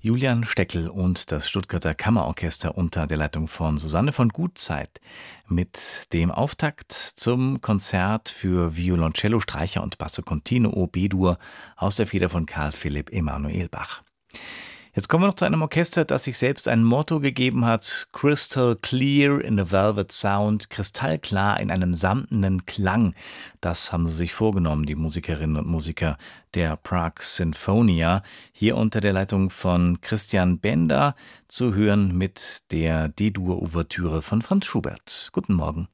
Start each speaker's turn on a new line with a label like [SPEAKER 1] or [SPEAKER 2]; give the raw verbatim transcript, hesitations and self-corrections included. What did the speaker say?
[SPEAKER 1] Julian Steckel und das Stuttgarter Kammerorchester unter der Leitung von Susanne von Gutzeit mit dem Auftakt zum Konzert für Violoncello, Streicher und Basso Continuo B-Dur aus der Feder von Karl Philipp Emanuel Bach. Jetzt kommen wir noch zu einem Orchester, das sich selbst ein Motto gegeben hat: Crystal clear in a velvet sound, kristallklar in einem samtenen Klang. Das haben sie sich vorgenommen, die Musikerinnen und Musiker der Prague Sinfonia, hier unter der Leitung von Christian Bender, zu hören mit der D-Dur-Ouvertüre von Franz Schubert. Guten Morgen.